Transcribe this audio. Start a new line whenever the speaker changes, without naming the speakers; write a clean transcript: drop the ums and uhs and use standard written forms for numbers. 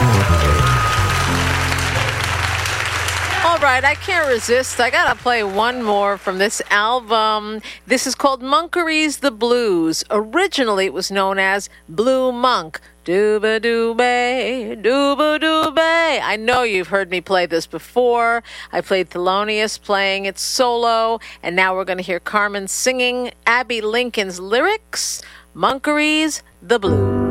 All right, I can't resist. I gotta play one more from this album. This is called Monkeries the Blues. Originally, it was known as Blue Monk. Dooba-doo-bay, dooba-doo-bay. I know you've heard me play this before. I played Thelonious playing it solo, and now we're going to hear Carmen singing Abby Lincoln's lyrics, Monkeries the Blues.